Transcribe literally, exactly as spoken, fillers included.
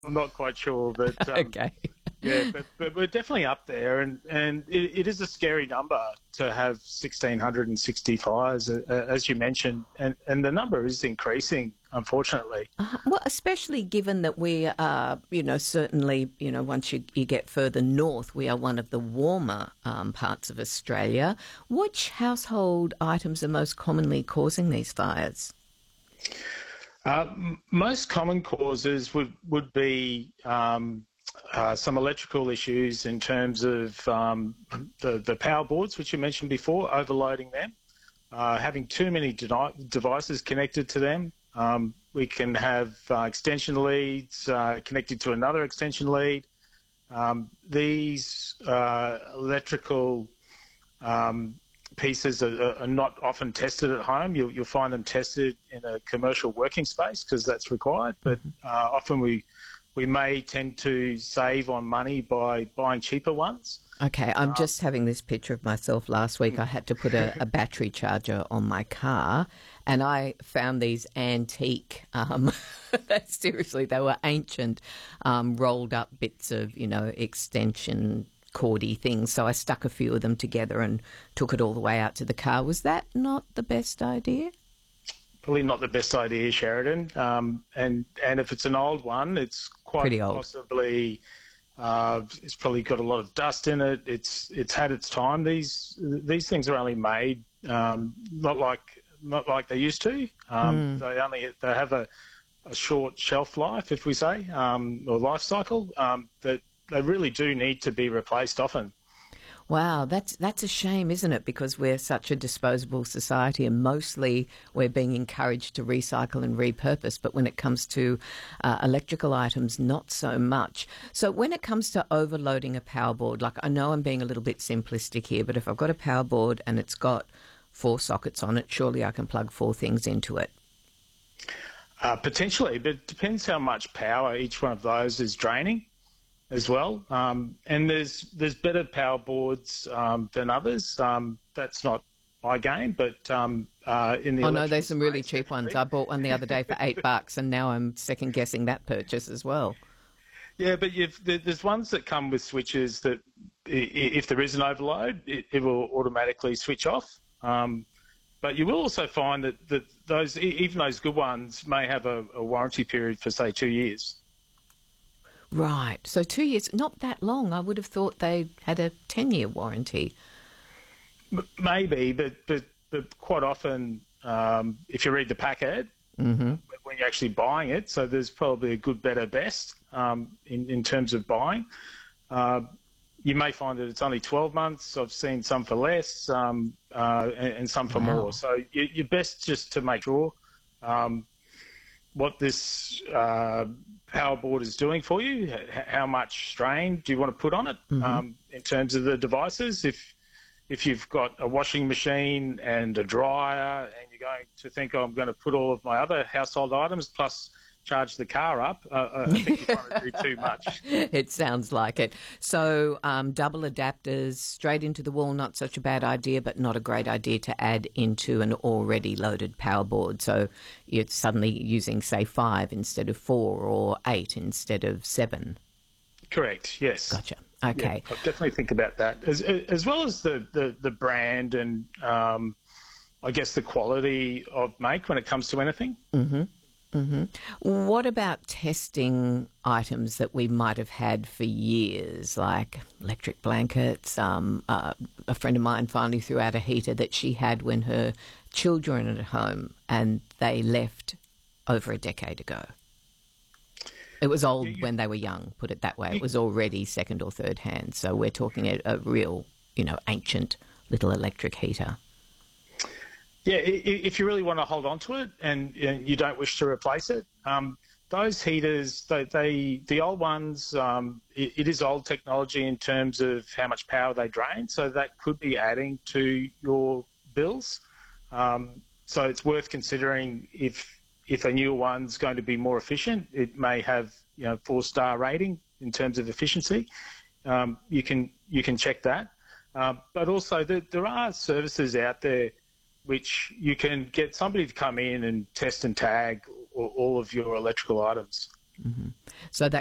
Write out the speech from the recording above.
I'm not quite sure, but um, Okay. yeah, but, but we're definitely up there, and and it, it is a scary number to have one thousand six hundred sixty fires, uh, uh, as you mentioned, and and the number is increasing, unfortunately. Uh, well, especially given that we are, you know, certainly, you know, once you, you get further north, we are one of the warmer um, parts of Australia. Which household items are most commonly causing these fires? Uh, m- most common causes would would be um, uh, some electrical issues in terms of um, the the power boards, which you mentioned before, overloading them, uh, having too many de- devices connected to them. Um, we can have uh, extension leads uh, connected to another extension lead. Um, these uh, electrical um, pieces are, are not often tested at home. You'll, you'll find them tested in a commercial working space because that's required. But uh, often we we may tend to save on money by buying cheaper ones. Okay, I'm just having this picture of myself last week. I had to put a, a battery charger on my car, and I found these antique, um, seriously, they were ancient, um, rolled up bits of, you know, extension cordy things. So I stuck a few of them together and took it all the way out to the car. Was that not the best idea? Probably not the best idea, Sheridan. Um, and and if it's an old one, it's quite Pretty old. possibly uh, it's probably got a lot of dust in it. It's it's had its time. These these things are only made um, not like not like they used to. Um, Mm. they only they have a, a short shelf life, if we say, um, or life cycle. Um, that they really do need to be replaced often. Wow, that's that's a shame, isn't it? Because we're such a disposable society, and mostly we're being encouraged to recycle and repurpose. But when it comes to uh, electrical items, not so much. So when it comes to overloading a power board, like I know I'm being a little bit simplistic here, but if I've got a power board and it's got four sockets on it, surely I can plug four things into it. Uh, potentially, but it depends how much power each one of those is draining as well. Um, and there's there's better power boards um, than others. Um, that's not my game, but um, uh, in the Oh no, electrical there's some really space, cheap ones. definitely. I bought one the other day for eight bucks, and now I'm second guessing that purchase as well. Yeah, but you've, there- there's ones that come with switches that i- i- if there is an overload, it, it will automatically switch off. Um, but you will also find that, that those, e- even those good ones, may have a, a warranty period for say two years. Right. So two years, not that long. I would have thought they had a ten-year warranty. M- Maybe, but but but quite often, um, if you read the packet Hmm. when you're actually buying it, so there's probably a good, better, best um, in in terms of buying. Uh, you may find that it's only twelve months. I've seen some for less, um, uh, and, and some for more. Wow. So you, you're best just to make sure um, what this uh, power board is doing for you. h- How much strain do you want to put on it Hmm. um, in terms of the devices? If if you've got a washing machine and a dryer and you're going to think, oh, I'm going to put all of my other household items plus charge the car up, uh, uh, I think you're trying to do too much. It sounds like it. So um, double adapters straight into the wall, not such a bad idea, but not a great idea to add into an already loaded power board. So you're suddenly using, say, five instead of four or eight instead of seven. Correct, yes. Gotcha. Yeah, Okay. I definitely think about that, as as well as the the, the brand and um, I guess the quality of make when it comes to anything. Hmm. Hmm. What about testing items that we might have had for years, like electric blankets? Um, uh, a friend of mine finally threw out a heater that she had when her children were at home, and they left over a decade ago. It was You, old you, when they were young, put it that way. It you, was already second or third hand. So we're talking a, a real, you know, ancient little electric heater. yeah, if you really want to hold on to it and, and you don't wish to replace it, um, those heaters, they, they the old ones, um, it, it is old technology in terms of how much power they drain. So that could be adding to your bills. Um, so it's worth considering if if a newer one's going to be more efficient. It may have you know four star rating in terms of efficiency. Um, you can you can check that. Um, but also there, there are services out there which you can get somebody to come in and test and tag all, all of your electrical items. So that